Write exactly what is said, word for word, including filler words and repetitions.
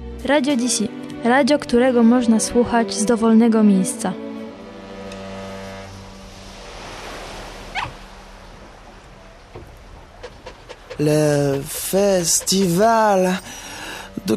Radio D C. Radio, którego można słuchać z dowolnego miejsca. Le festival